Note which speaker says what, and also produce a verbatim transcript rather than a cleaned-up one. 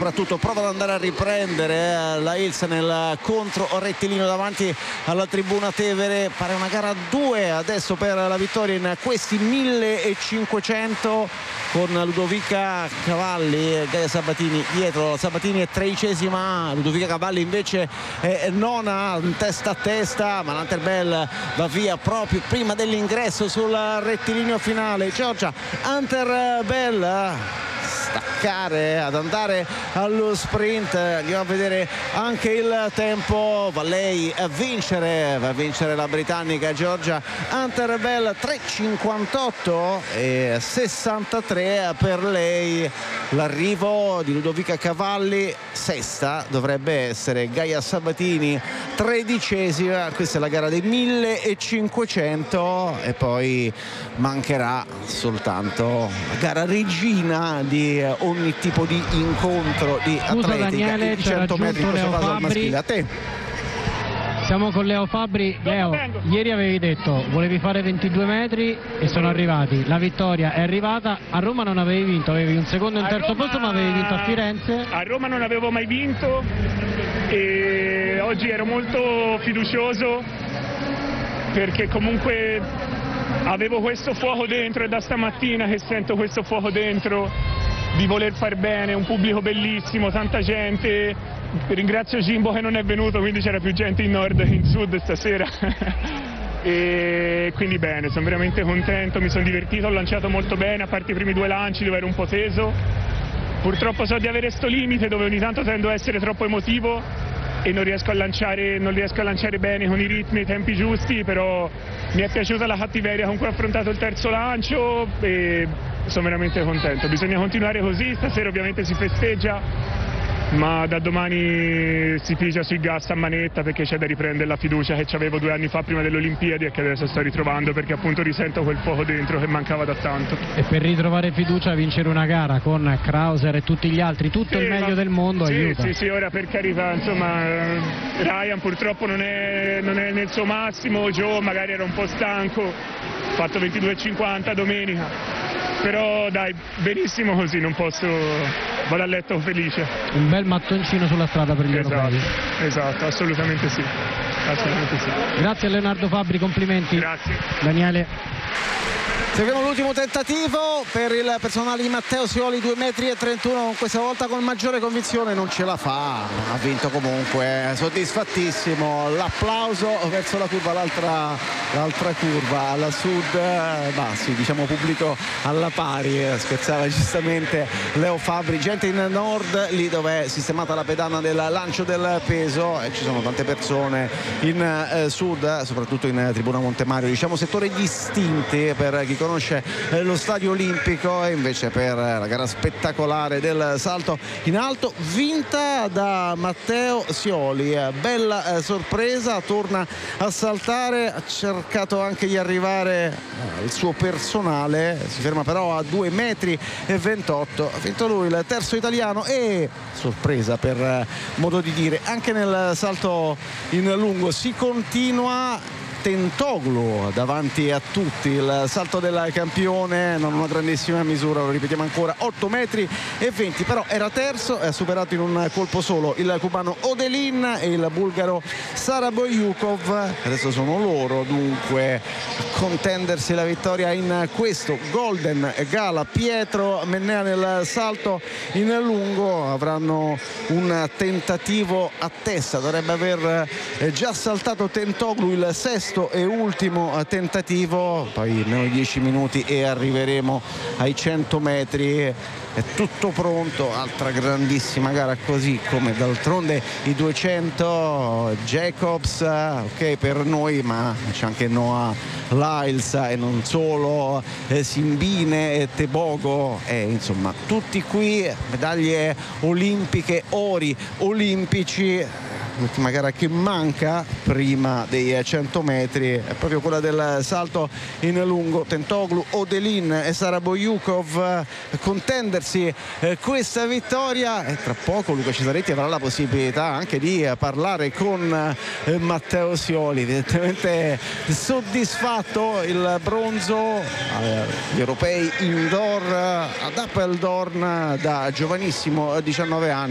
Speaker 1: soprattutto prova ad andare a riprendere la Ils nel contro rettilineo davanti alla tribuna Tevere. Pare una gara a due adesso per la vittoria in questi millecinquecento, con Ludovica Cavalli e Gaia Sabatini dietro. Sabatini è tredicesima, Ludovica Cavalli invece è nona, testa a testa, ma l'Unterbell va via proprio prima dell'ingresso sul rettilineo finale. Giorgia Unterbell staccare, ad andare allo sprint, andiamo a vedere anche il tempo, va lei a vincere, va a vincere la britannica Giorgia Unterbell, tre cinquantotto e sessantatré per lei. L'arrivo di Ludovica Cavalli, sesta dovrebbe essere Gaia Sabatini, tredicesima. Questa è la gara dei millecinquecento e poi mancherà soltanto la gara regina di ogni tipo di incontro di
Speaker 2: Scusa,
Speaker 1: atletica.
Speaker 2: Daniele,
Speaker 1: di cento metri in questo caso al maschile. A te.
Speaker 2: Siamo con Leo Fabbri. Leo, ieri avevi detto volevi fare ventidue metri e sono arrivati, la vittoria è arrivata. A Roma non avevi vinto, avevi un secondo e un terzo posto, ma avevi vinto a Firenze.
Speaker 3: A Roma non avevo mai vinto e oggi ero molto fiducioso perché comunque avevo questo fuoco dentro, e da stamattina che sento questo fuoco dentro di voler far bene, un pubblico bellissimo, tanta gente. Ringrazio Jimbo che non è venuto, quindi c'era più gente in nord che in sud stasera. E quindi bene, sono veramente contento, mi sono divertito, ho lanciato molto bene, a parte i primi due lanci dove ero un po' teso. Purtroppo so di avere sto limite dove ogni tanto tendo a essere troppo emotivo e non riesco a lanciare, non riesco a lanciare bene con i ritmi, i tempi giusti, però mi è piaciuta la cattiveria con cui ho affrontato il terzo lancio e sono veramente contento. Bisogna continuare così, stasera ovviamente si festeggia, ma da domani si pigia sui gas a manetta perché c'è da riprendere la fiducia che avevo due anni fa prima delle Olimpiadi e che adesso sto ritrovando, perché appunto risento quel fuoco dentro che mancava da tanto.
Speaker 2: E per ritrovare fiducia, vincere una gara con Krauser e tutti gli altri, tutto
Speaker 3: sì,
Speaker 2: il meglio
Speaker 3: ma...
Speaker 2: del mondo,
Speaker 3: sì,
Speaker 2: aiuta.
Speaker 3: Sì, sì, ora per carità, insomma, Ryan purtroppo non è, non è nel suo massimo, Joe magari era un po' stanco, ha fatto ventidue e cinquanta domenica, però dai, benissimo così, non posso, vado a letto felice.
Speaker 2: Un bel mattoncino sulla strada per gli
Speaker 3: esatto,
Speaker 2: europei.
Speaker 3: Esatto, assolutamente sì, assolutamente sì.
Speaker 2: Grazie a Leonardo Fabbri, complimenti.
Speaker 3: Grazie.
Speaker 2: Daniele.
Speaker 1: Seguiamo l'ultimo tentativo per il personale di Matteo Sioli, due metri e trentuno, questa volta con maggiore convinzione, non ce la fa, ha vinto comunque, soddisfattissimo. L'applauso verso la curva, l'altra, l'altra curva alla sud, ma sì, diciamo pubblico alla pari, scherzava giustamente Leo Fabbri, gente in nord, lì dove è sistemata la pedana del lancio del peso, e ci sono tante persone in eh, sud, soprattutto in eh, Tribuna Montemario, diciamo settori distinti per chi conosce lo stadio olimpico, e invece per la gara spettacolare del salto in alto vinta da Matteo Sioli. Bella sorpresa, torna a saltare, ha cercato anche di arrivare al suo personale, si ferma però a due metri e ventotto, ha vinto lui, il terzo italiano, e sorpresa per modo di dire anche nel salto in lungo si continua. Tentoglu davanti a tutti, il salto del campione, non una grandissima misura, lo ripetiamo ancora, otto metri e venti, però era terzo e ha superato in un colpo solo il cubano Odelin e il bulgaro Saraboyukov. Adesso sono loro dunque a contendersi la vittoria in questo Golden Gala. Pietro Mennea nel salto in lungo, avranno un tentativo a testa, dovrebbe aver già saltato Tentoglu il sesto e ultimo tentativo, poi meno dieci minuti e arriveremo ai cento metri, è tutto pronto, altra grandissima gara, così come d'altronde i duecento. Jacobs, ok per noi, ma c'è anche Noah Lyles e non solo, eh, Simbine e Tebogo, e insomma tutti qui, medaglie olimpiche, ori olimpici. L'ultima gara che manca prima dei cento metri è proprio quella del salto in lungo. Tentoglu, Odelin e Saraboyukov contendersi eh, questa vittoria, e tra poco Luca Cesaretti avrà la possibilità anche di parlare con eh, Matteo Sioli. Evidentemente soddisfatto, il bronzo agli europei indoor ad Apeldoorn da giovanissimo, diciannove anni.